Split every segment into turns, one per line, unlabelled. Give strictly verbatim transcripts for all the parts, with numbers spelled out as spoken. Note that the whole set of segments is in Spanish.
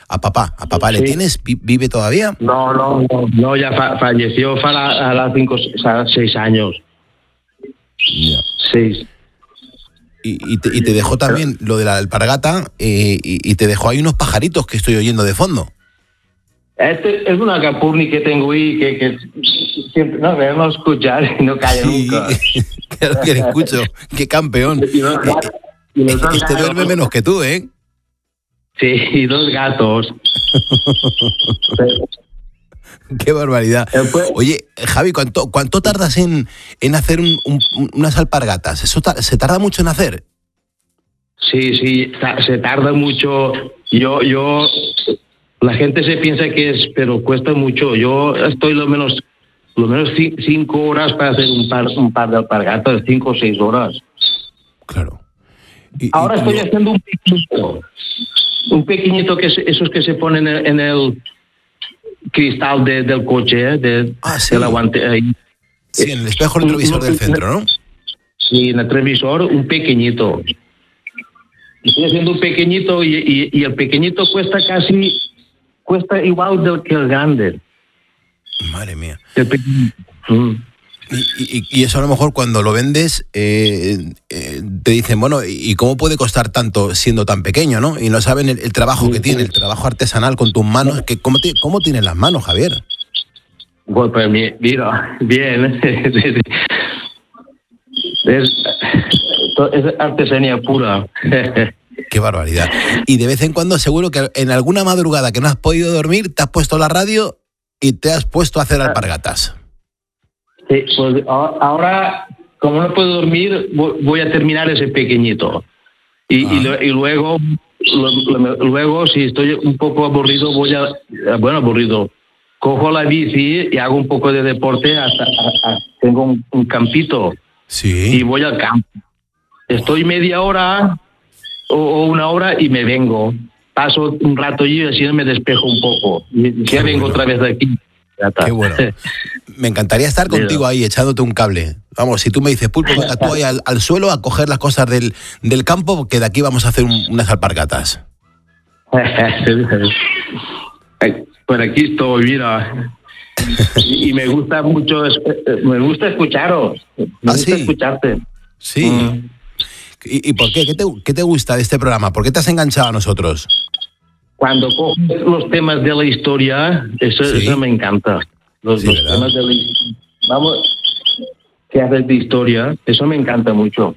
a papá. ¿A papá
sí.
le tienes? ¿Vive todavía?
No, no, no, no ya fa- falleció a los cinco, seis años.
Ya.
Seis.
Y, y, te, y te dejó también lo de la alpargata eh, y, y te dejó ahí unos pajaritos que estoy oyendo de fondo.
Este es una capurni que tengo ahí que, que siempre no debemos escuchar y no calla
Sí,
nunca.
claro que le escucho. Qué campeón.
Y los
Eh,
gatos- y los dos
Este duerme
gatos.
menos que tú, ¿eh?
Sí, y dos gatos.
Qué barbaridad.
Después-
Oye, Javi, ¿cuánto, cuánto tardas en, en hacer un, un, unas alpargatas? ¿Eso ta- se tarda mucho en hacer?
Sí, sí, ta- se tarda mucho. Yo, yo, la gente se piensa que es, pero cuesta mucho. Yo estoy lo menos, lo menos ci- cinco horas para hacer un par, un par de alpargatas, cinco o seis horas.
Claro. Y-
Ahora
y-
estoy
y-
haciendo un pequeñito, un pequeñito que es, esos que se ponen en el, en el cristal de- del coche, ¿eh? de,
Ah, sí.
del aguante. ahí.
Sí, en el espejo retrovisor del centro, ¿no?
Sí, en el televisor, un pequeñito. Estoy haciendo un pequeñito y, y, y el pequeñito cuesta casi, cuesta igual del que el grande.
Madre mía.
El pequeñito. Mm.
Y, y- y eso a lo mejor cuando lo vendes eh, eh, te dicen, bueno, ¿y cómo puede costar tanto siendo tan pequeño, no? Y no saben el, el trabajo que tiene, el trabajo artesanal con tus manos. Que, ¿cómo, ti- ¿Cómo tienes las manos, Javier?
Bueno, pues mi- mira, bien. es, es artesanía pura.
Qué barbaridad. Y de vez en cuando seguro que en alguna madrugada que no has podido dormir, te has puesto la radio y te has puesto a hacer alpargatas.
Sí, pues a- ahora, como no puedo dormir, vo- voy a terminar ese pequeñito. Y,
Ah.
y, lo- y luego, lo- lo- luego, si estoy un poco aburrido, voy a, bueno, aburrido, cojo la bici y hago un poco de deporte hasta, a- a- tengo un, un campito y
Sí.
voy al campo. Estoy media hora o, o una hora y me vengo. Paso un rato allí y así me despejo un poco. Y
Qué
ya vengo
bueno.
otra vez de aquí. Ya está.
Qué bueno. Me encantaría estar contigo ahí echándote un cable. Vamos, si tú me dices, Pulpo, venga tú ahí al, al suelo a coger las cosas del, del campo, que de aquí vamos a hacer un- unas alpargatas.
Por aquí estoy, mira. Y, y me gusta mucho, es- eh, me gusta escucharos. Me
¿Ah,
gusta
sí?
escucharte.
Sí.
Mm.
¿Y, y por qué? ¿Qué te, ¿Qué te gusta de este programa? ¿Por qué te has enganchado a nosotros?
Cuando coges los temas de la historia, eso,
Sí.
eso me encanta. Los,
Sí,
los
¿verdad?
temas de la vamos, que haces de historia, eso me encanta mucho.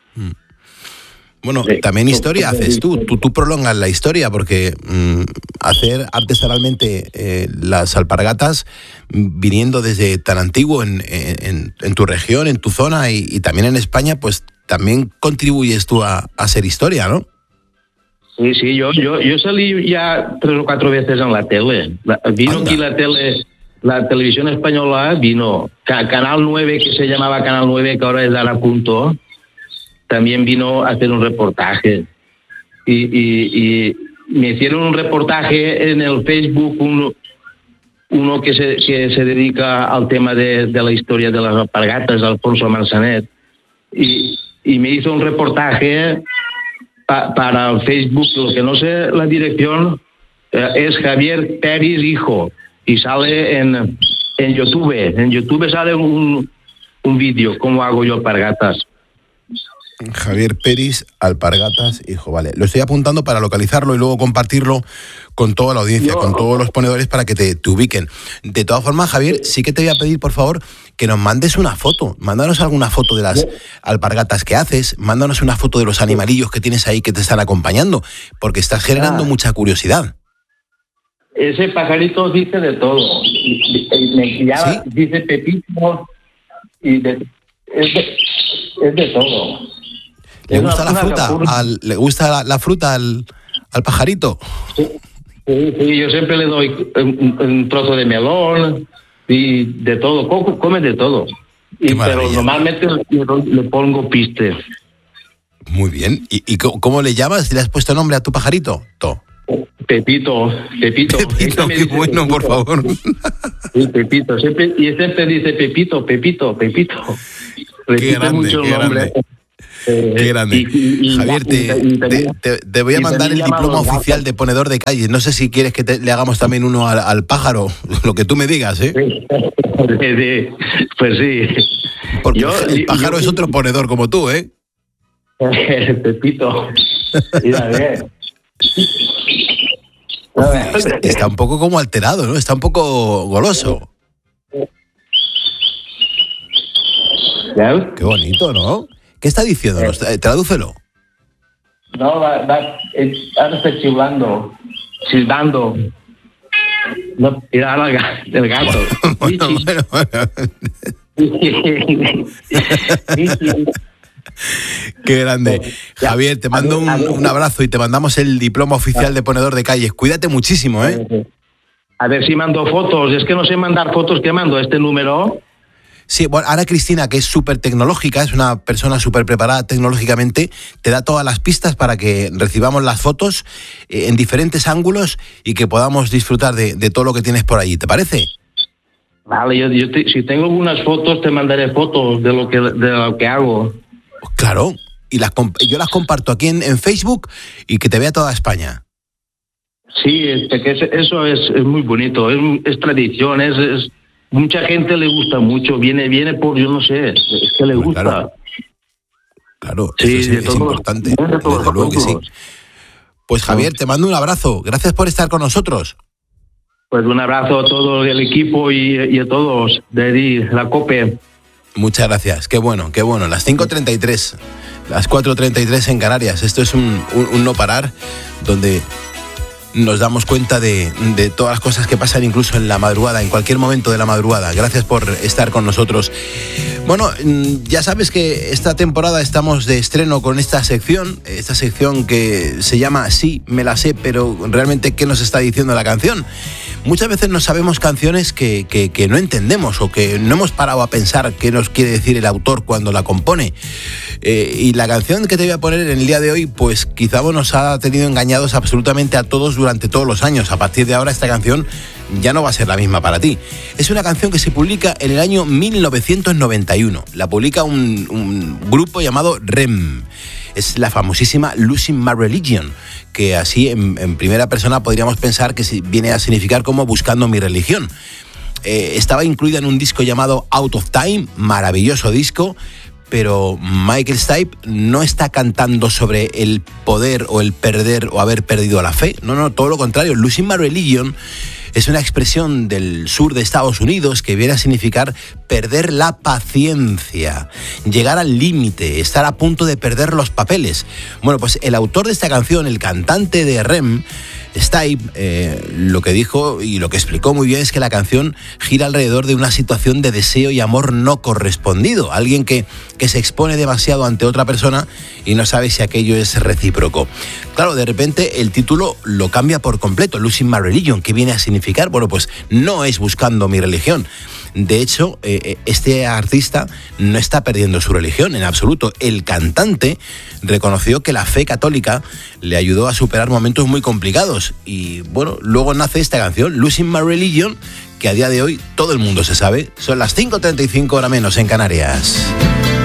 Bueno,
Sí.
también historia haces tú. Tú, tú prolongas la historia porque mm, hacer artesanalmente eh, las alpargatas mm, viniendo desde tan antiguo en, en, en tu región, en tu zona y, y también en España, pues también contribuyes tú a, a hacer historia, ¿no?
Sí, sí, yo, yo, yo salí ya tres o cuatro veces en la tele. La- vino
Anda.
aquí la tele, la televisión española, vino Ca- Canal nueve, que se llamaba Canal nueve, que ahora es Ara Punto, también vino a hacer un reportaje. Y, y, y me hicieron un reportaje en el Facebook, uno, uno que, se, que se dedica al tema de, de la historia de las alpargatas, Alfonso Manzanet. Y, y me hizo un reportaje pa, para el Facebook, lo que no sé la dirección, eh, es Javier Peris Hijo, y sale en, en YouTube. En YouTube sale un, un vídeo, cómo hago yo alpargatas.
Javier Peris, alpargatas, hijo, vale. Lo estoy apuntando para localizarlo y luego compartirlo con toda la audiencia,
Yo-
con todos los ponedores para que te, te ubiquen. De todas formas, Javier, sí que te voy a pedir, por favor, que nos mandes una foto. Mándanos alguna foto de las alpargatas que haces, mándanos una foto de los animalillos que tienes ahí que te están acompañando, porque estás generando
Ah.
mucha curiosidad.
Ese pajarito dice de todo. Y- y- y me llama,
¿Sí?
dice Pepito, y de- es, de, es de todo.
¿Le
Es
gusta
una-
la
una
fruta?
capurna.
Al, ¿Le gusta la, la fruta al, al pajarito?
Sí, sí, yo siempre le doy un, un trozo de melón y de todo, co- come de todo. Y,
Qué
pero
maravilla.
normalmente le, doy- le pongo piste.
Muy bien. ¿Y, y cómo, cómo le llamas? ¿Le has puesto nombre a tu pajarito? To.
Pepito, Pepito.
Pepito,
Ese me
qué
dice
bueno, por
Pepito.
favor.
Sí, Pepito. Siempre, y siempre dice Pepito, Pepito, Pepito. Repite
grande,
mucho el
qué
nombre.
grande. Qué grande. Y, y, Javier, te, y, y, te, te, te voy a mandar el diploma oficial de ponedor de calles. No sé si quieres que te, le hagamos también uno al, al pájaro, lo que tú me digas, ¿eh?
Pues sí.
Porque yo, el pájaro yo, es otro ponedor como tú, ¿eh?
Pepito. Mira, bien.
Está, está un poco como alterado, ¿no? Está un poco goloso. Qué bonito, ¿no? ¿Qué está diciendo? Eh, Tradúcelo.
No, va, va, ahora está chivando. Silbando. No, mira el gato.
Bueno, bueno, bueno. Qué grande. Javier, te mando un, un abrazo y te mandamos el diploma oficial de ponedor de calles. Cuídate muchísimo, ¿eh?
A ver si mando fotos. Es que no sé mandar fotos. ¿Qué mando? ¿Este número?
Sí, bueno, Ana Cristina, que es súper tecnológica, es una persona súper preparada tecnológicamente, te da todas las pistas para que recibamos las fotos eh, en diferentes ángulos y que podamos disfrutar de, de todo lo que tienes por allí. ¿Te parece?
Vale, yo, yo te, si tengo algunas fotos, te mandaré fotos de lo que, de lo que hago.
Claro, y las yo las comparto aquí en, en Facebook y que te vea toda España.
Sí, este, que eso es, es muy bonito, es, es tradición, es... es mucha gente le gusta mucho, viene viene por, yo no sé, es que le gusta.
Claro, claro, sí, eso sí, es todos, importante, de desde luego que sí. Pues Javier, te mando un abrazo, gracias por estar con nosotros.
Pues un abrazo a todo el equipo y, y a todos de la COPE.
Muchas gracias, qué bueno, qué bueno. Las cinco treinta y tres, las cuatro treinta y tres en Canarias, esto es un, un, un no parar donde... nos damos cuenta de, de todas las cosas que pasan incluso en la madrugada, en cualquier momento de la madrugada. Gracias por estar con nosotros. Bueno, ya sabes que esta temporada estamos de estreno con esta sección, esta sección que se llama Sí, me la sé, pero realmente ¿qué nos está diciendo la canción? Muchas veces no sabemos canciones que, que, que no entendemos o que no hemos parado a pensar qué nos quiere decir el autor cuando la compone. Eh, y la canción que te voy a poner en el día de hoy, pues quizá nos ha tenido engañados absolutamente a todos durante todos los años. A partir de ahora esta canción ya no va a ser la misma para ti. Es una canción que se publica en el año mil novecientos noventa y uno. La publica un, un grupo llamado R E M. Es la famosísima Losing My Religion, que así en, en primera persona podríamos pensar que viene a significar como buscando mi religión. Eh, estaba incluida en un disco llamado Out of Time, maravilloso disco, pero Michael Stipe no está cantando sobre el poder o el perder o haber perdido la fe. No, no, todo lo contrario. Losing My Religion es una expresión del sur de Estados Unidos que viene a significar perder la paciencia, llegar al límite, estar a punto de perder los papeles. Bueno, pues el autor de esta canción, el cantante de R E M, Stipe, eh, lo que dijo y lo que explicó muy bien es que la canción gira alrededor de una situación de deseo y amor no correspondido. Alguien que, que se expone demasiado ante otra persona y no sabe si aquello es recíproco. Claro, de repente el título lo cambia por completo, Losing My Religion. ¿Qué viene a significar? Bueno, pues no es buscando mi religión. De hecho, eh, este artista no está perdiendo su religión en absoluto. El cantante reconoció que la fe católica le ayudó a superar momentos muy complicados. Y bueno, luego nace esta canción, Losing My Religion, que a día de hoy todo el mundo se sabe. Son las cinco treinta y cinco, hora menos en Canarias.